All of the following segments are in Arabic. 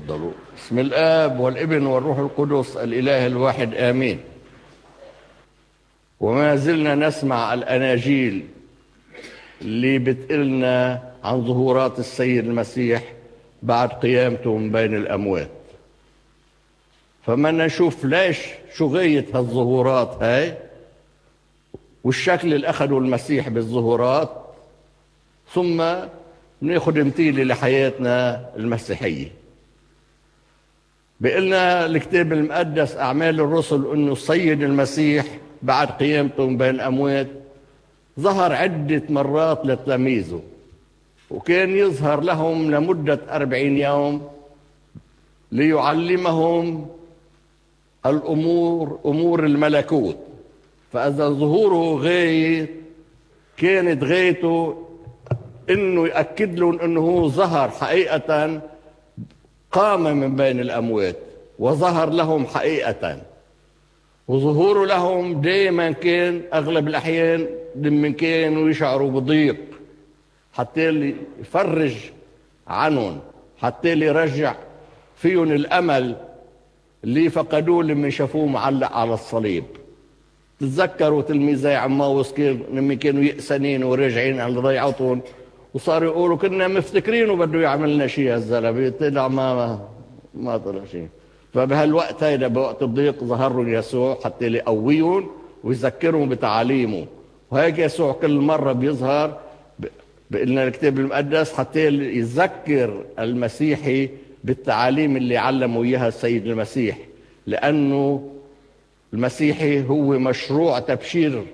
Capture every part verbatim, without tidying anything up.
تفضلوا. بسم الآب والابن والروح القدس الإله الواحد آمين. وما زلنا نسمع الأناجيل اللي بتقلنا عن ظهورات السيد المسيح بعد قيامته من بين الأموات. فما نشوف ليش شو غاية هالظهورات هاي والشكل اللي أخذوا المسيح بالظهورات، ثم ناخد امثلة لحياتنا المسيحية. بيقلنا الكتاب المقدس أعمال الرسل أنه السيد المسيح بعد قيامته من بين الأموات ظهر عدة مرات لتلاميذه، وكان يظهر لهم لمدة أربعين يوم ليعلمهم الأمور أمور الملكوت. فإذا ظهوره غاية كانت غايته إنه يأكد لهم إنه هو ظهر حقيقة، قام من بين الأموات وظهر لهم حقيقة. وظهوره لهم دائما كان أغلب الأحيان لما كانوا يشعروا بضيق، حتى يفرج عنهم، حتى يرجع فيهم الأمل اللي فقدوه لما شافوه معلق على الصليب. تتذكروا تلميذي عماوس لما كانوا يأسنين وراجعين على ضيعتهم، وصاروا يقولوا كنا مفتكرينه بده يعمل لنا شيء هالزلمه، طلع ما ما طلع شيء. فبهالوقت هيدا بوقت الضيق ظهر لهم يسوع حتى يقويهم ويذكرهم بتعاليمه. وهيك يسوع كل مره بيظهر بقلنا الكتاب المقدس حتى يذكر المسيحي بالتعاليم اللي علموا اياها السيد المسيح، لانه المسيحي هو مشروع تبشير،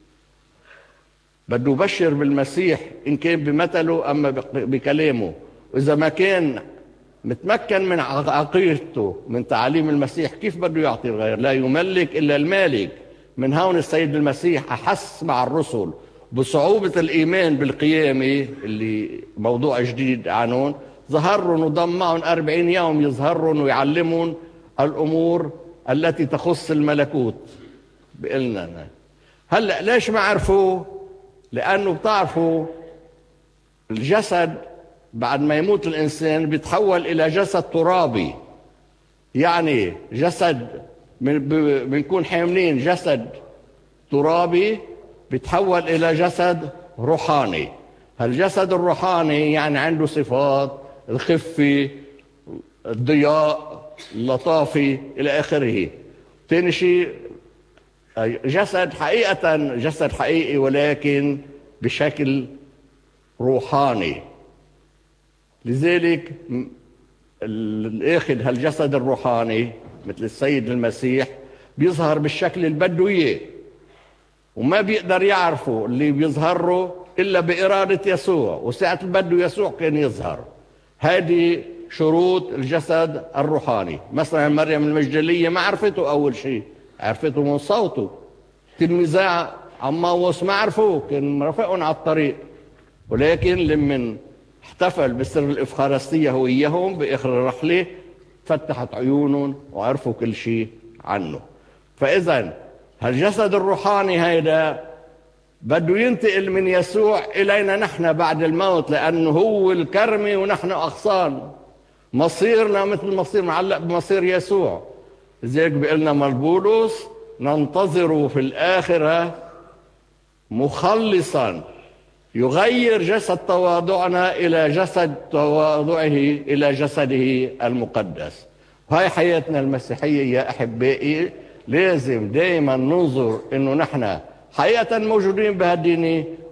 بده يبشر بالمسيح إن كان بمثله أما بكلامه. وإذا ما كان متمكن من عقيدته من تعاليم المسيح كيف بده يعطي الغير؟ لا يملك إلا المالك. من هون السيد المسيح أحس مع الرسل بصعوبة الإيمان بالقيامة اللي موضوع جديد عنهم، ظهرهم وضم معهم أربعين يوم يظهرهم ويعلمهم الأمور التي تخص الملكوت. بقلنا هلأ ليش ما عرفوا؟ لأنه بتعرفوا الجسد بعد ما يموت الإنسان بيتحول إلى جسد ترابي، يعني جسد بنكون حاملين جسد ترابي بيتحول إلى جسد روحاني. هالجسد الروحاني يعني عنده صفات الخفة، الضياء، اللطافة إلى آخره. ثاني شيء جسد حقيقة جسد حقيقي ولكن بشكل روحاني. لذلك الآخذ هالجسد الروحاني مثل السيد المسيح بيظهر بالشكل اللي بده إياه، وما بيقدر يعرفه اللي بيظهره إلا بإرادة يسوع، وساعة اللي بده يسوع كان يظهر. هذه شروط الجسد الروحاني. مثلا مريم المجدلية ما عرفته، أول شيء عرفته من صوته. تلميذي عماوس ما عرفوه، كان مرافقهم على الطريق، ولكن لمن احتفل بسر الإفخارستية هو إياهم بآخر الرحلة فتحت عيونهم وعرفوا كل شيء عنه. فإذا هالجسد الروحاني هيدا بده ينتقل من يسوع إلينا نحن بعد الموت، لأنه هو الكرمة ونحن أغصان. مصيرنا مثل مصير معلق بمصير يسوع. لذلك بيقلنا مالبولس ننتظر في الآخرة مخلصا يغير جسد تواضعنا إلى جسد تواضعه إلى جسده المقدس. هاي حياتنا المسيحية يا أحبائي. لازم دائما ننظر إنه نحن حقيقة موجودين بهالدين